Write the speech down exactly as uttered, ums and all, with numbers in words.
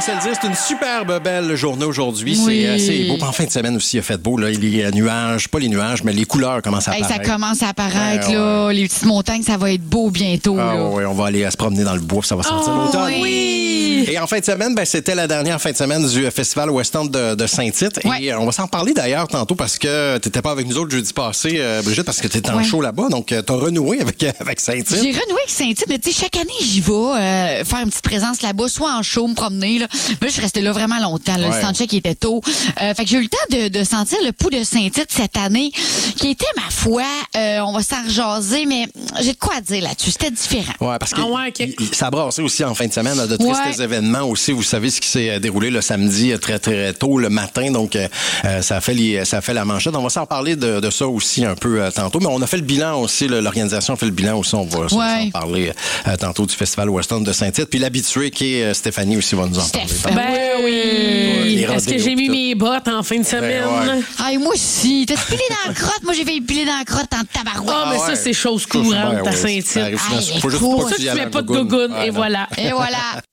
se le dire, c'est une superbe belle journée aujourd'hui. Oui. C'est assez beau. En fin de semaine aussi, il a fait beau. Là. Les nuages, pas les nuages, mais les couleurs commencent à Hey, apparaître. ça commence à apparaître, Ouais, là. Les petites montagnes, ça va être beau bientôt. Ah, là. oui, on va aller se promener dans le bois, puis ça va sentir Oh, l'automne. oui. Et en fin de semaine, ben, c'était la dernière fin de semaine du Festival West End de, de Saint-Tite. Ouais. Et euh, on va s'en parler d'ailleurs tantôt parce que tu n'étais pas avec nous autres jeudi passé, euh, Brigitte, parce que tu étais en Ouais. show là-bas. Donc, tu as renoué avec, avec Saint-Tite. J'ai renoué avec Saint-Tite, mais tu sais, chaque année, j'y vais euh, faire une petite présence là-bas, soit en show, me promener. Là. Mais là, je suis restée là vraiment longtemps. Là. Ouais. Le soundcheck, il était tôt. Euh, fait que j'ai eu le temps de, de sentir le pouls de Saint-Tite cette année, qui était, ma foi, euh, on va s'en rejaser, mais j'ai de quoi dire là-dessus. C'était différent. Ouais, parce que Ah ouais, ok. il- il- ça a brassé aussi en fin de semaine, là, de tristes Ouais. événements aussi. Vous savez ce qui s'est euh, déroulé le samedi euh, très très tôt le matin, donc euh, euh, ça a fait les, ça a fait la manchette. On va s'en parler de, de ça aussi un peu euh, tantôt, mais on a fait le bilan aussi. là, L'organisation a fait le bilan aussi. On va s'en Ouais. parler euh, tantôt du Festival West End de Saint-Tite. Puis l'habitué qui est euh, Stéphanie aussi va nous en parler. Steph. Ben oui. Les Est-ce que rodéos j'ai mis pis tout. mes bottes en fin de semaine? Ben ouais. Ah, et moi aussi. T'as pilé dans la crotte? Moi, j'ai fait piler dans la crotte en tabarouette. Ah, mais Ah ça, ouais. c'est chose Ben courante ouais, à ça Saint-Tite. arrive souvent. Ah, Faut juste écoute. pas Ça, que tu y tu ailles mets en pas de gougoune. gougoune, Ouais, et non. voilà. Et voilà.